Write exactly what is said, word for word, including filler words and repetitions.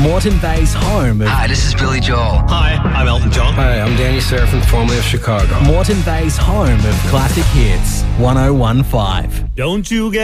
Moreton Bay's home of... Hi, this is Billy Joel. Hi, I'm Elton John. Hi, I'm Danny Serafin, formerly of Chicago. Moreton Bay's home of classic hits, one oh one point five. Don't you get